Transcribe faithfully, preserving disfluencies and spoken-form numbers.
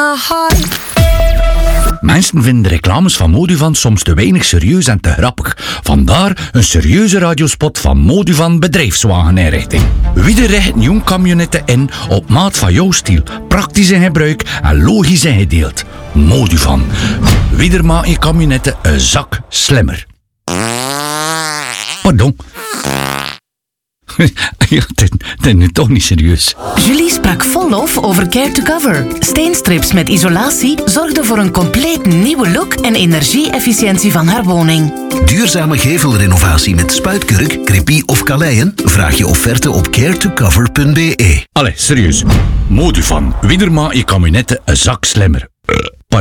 heart. Mensen vinden reclames van Moduvan soms te weinig serieus en te grappig. Vandaar een serieuze radiospot van Moduvan Bedrijfswageninrichting. Wie richt jong camionetten in op maat van jouw stijl, praktisch in gebruik en logisch ingedeeld. Moduvan. Wie maakt je camionetten een zak slimmer. Pardon. Ja, dit is nu toch niet serieus. Julie sprak vol lof over Care to Cover. Steenstrips met isolatie zorgden voor een compleet nieuwe look en energie-efficiëntie van haar woning. Duurzame gevelrenovatie met spuitkurk, crepie of kaleien? Vraag je offerte op care to cover punt b e. Allee, serieus. Moduvan. Wie maakt je camionetten een zak slimmer.